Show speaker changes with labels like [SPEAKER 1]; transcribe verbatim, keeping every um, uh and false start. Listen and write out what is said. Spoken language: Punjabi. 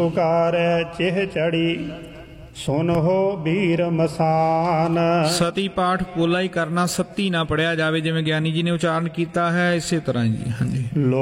[SPEAKER 1] ਪੁਕਾਰੈ ਚਿਹ ਚੜੀ ਸੁਨਹੁ ਵੀਰ ਮਸਾਨ।
[SPEAKER 2] ਸਤੀ ਪਾਠ ਪੋਲਾ ਹੀ ਕਰਨਾ, ਸੱਤੀ ਨਾ ਪੜਿਆ ਜਾਵੇ, ਜਿਵੇਂ ਗਿਆਨੀ ਜੀ ਨੇ ਉਚਾਰਨ ਕੀਤਾ ਹੈ ਇਸੇ ਤਰ੍ਹਾਂ ਜੀ। ਹਾਂਜੀ।